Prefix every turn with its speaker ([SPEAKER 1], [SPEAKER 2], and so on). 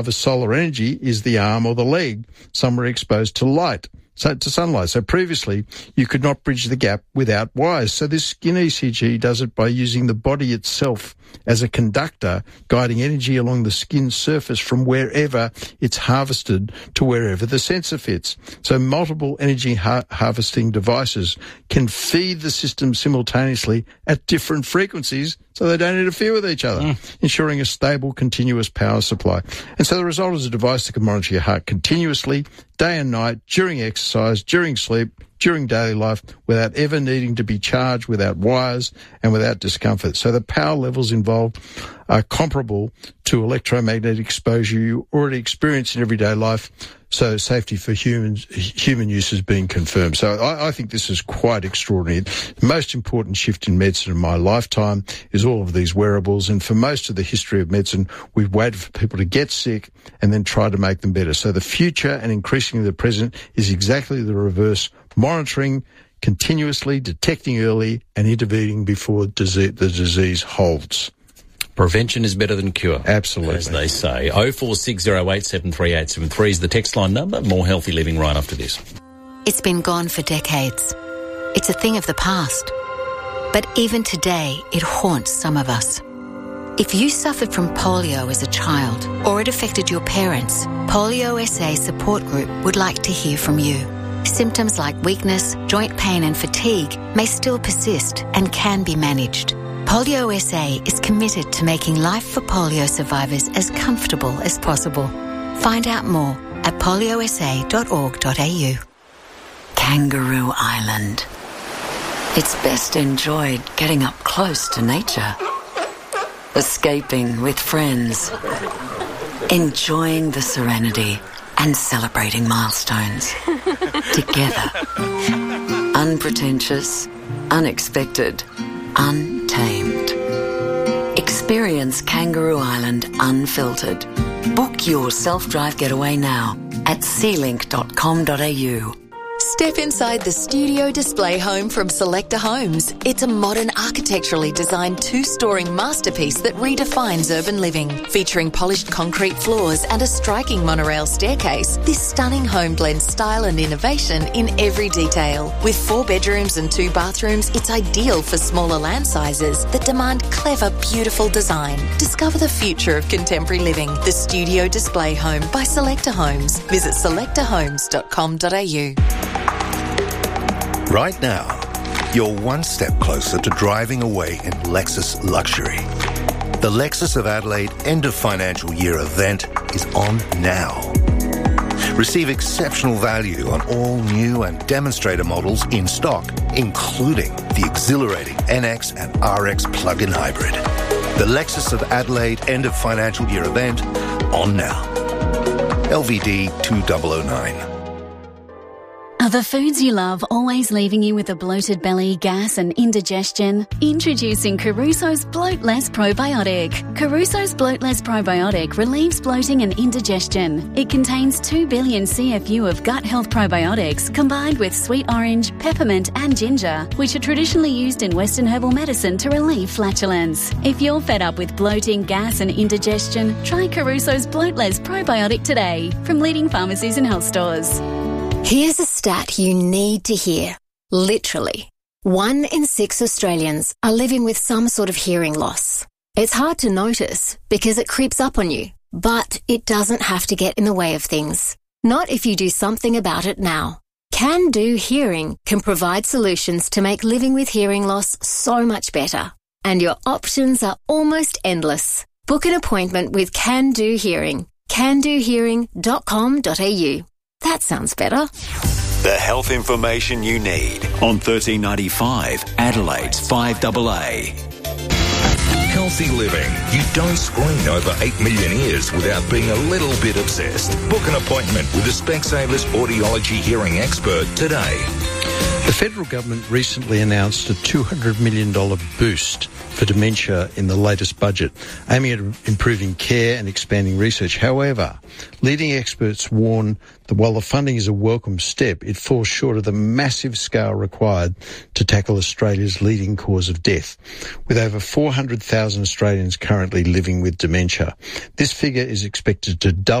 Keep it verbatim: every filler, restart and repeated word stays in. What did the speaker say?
[SPEAKER 1] of solar energy is the arm or the leg somewhere exposed to light, so to sunlight. So previously, you could not bridge the gap without wires. So this skin E C G does it by using the body itself as a conductor, guiding energy along the skin surface from wherever it's harvested to wherever the sensor fits. So multiple energy ha- harvesting devices can feed the system simultaneously at different frequencies so they don't interfere with each other, mm. ensuring a stable, continuous power supply. And so the result is a device that can monitor your heart continuously, day and night, during exercise, during sleep, during daily life, without ever needing to be charged, without wires and without discomfort. So the power levels involved are comparable to electromagnetic exposure you already experience in everyday life. So safety for humans, human use has been confirmed. So I, I think this is quite extraordinary. The most important shift in medicine in my lifetime is all of these wearables. And for most of the history of medicine, we've waited for people to get sick and then tried to make them better. So the future, and increasingly the present, is exactly the reverse. Monitoring continuously, detecting early and intervening before disease, the disease holds.
[SPEAKER 2] Prevention is better than cure.
[SPEAKER 1] Absolutely.
[SPEAKER 2] As they say. oh four six oh eight seven three eight seven three is the text line number. More healthy living right after this.
[SPEAKER 3] It's been gone for decades. It's a thing of the past. But even today, it haunts some of us. If you suffered from polio as a child or it affected your parents, Polio S A Support Group would like to hear from you. Symptoms like weakness, joint pain and fatigue may still persist and can be managed. Polio S A is committed to making life for polio survivors as comfortable as possible. Find out more at polio s a dot org dot a u. Kangaroo Island. It's best enjoyed getting up close to nature. Escaping with friends. Enjoying the serenity and celebrating milestones. Together. Unpretentious, unexpected, untamed. Experience Kangaroo Island unfiltered. Book your self-drive getaway now at sea link dot com dot a u.
[SPEAKER 4] Step inside the studio display home from Selecta Homes. It's a modern, architecturally designed two-storey masterpiece that redefines urban living. Featuring polished concrete floors and a striking monorail staircase, this stunning home blends style and innovation in every detail. With four bedrooms and two bathrooms, it's ideal for smaller land sizes that demand clever, beautiful design. Discover the future of contemporary living. The Studio Display Home by Selecta Homes. Visit selecta homes dot com dot a u.
[SPEAKER 5] Right now, you're one step closer to driving away in Lexus luxury. The Lexus of Adelaide end of financial year event is on now. Receive exceptional value on all new and demonstrator models in stock, including the exhilarating N X and R X plug-in hybrid. The Lexus of Adelaide end of financial year event on now. L V D two thousand nine.
[SPEAKER 6] Are the foods you love always leaving you with a bloated belly, gas and indigestion? Introducing Caruso's Bloat Less Probiotic. Caruso's Bloat Less Probiotic relieves bloating and indigestion. It contains two billion C F U of gut health probiotics combined with sweet orange, peppermint and ginger, which are traditionally used in Western herbal medicine to relieve flatulence. If you're fed up with bloating, gas and indigestion, try Caruso's Bloat Less Probiotic today from leading pharmacies and health stores.
[SPEAKER 7] Here's a stat you need to hear. Literally, one in six Australians are living with some sort of hearing loss. It's hard to notice because it creeps up on you, but it doesn't have to get in the way of things. Not if you do something about it now. Can Do Hearing can provide solutions to make living with hearing loss so much better. And your options are almost endless. Book an appointment with Can Do Hearing. can do hearing dot com dot a u. That sounds better.
[SPEAKER 8] The health information you need on thirteen ninety-five Adelaide's five A A.
[SPEAKER 9] Healthy living. You don't screen over eight million ears without being a little bit obsessed. Book an appointment with the Specsavers Audiology Hearing Expert today.
[SPEAKER 1] The federal government recently announced a two hundred million dollars boost for dementia in the latest budget, aiming at improving care and expanding research. However, leading experts warn that while the funding is a welcome step, it falls short of the massive scale required to tackle Australia's leading cause of death. With over four hundred thousand Australians currently living with dementia, this figure is expected to double